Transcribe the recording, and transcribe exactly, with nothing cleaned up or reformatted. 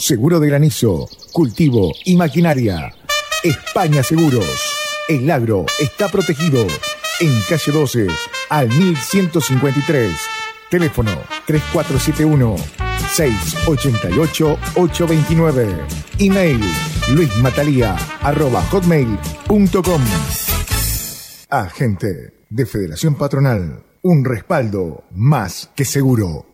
seguro de granizo, cultivo y maquinaria. España Seguros. El agro está protegido. En calle doce, al mil ciento cincuenta y tres. Teléfono tres cuatro siete uno, seis ocho ocho, ocho dos nueve. Email luismatalía arroba hotmail punto com. Agente de Federación Patronal. Un respaldo más que seguro.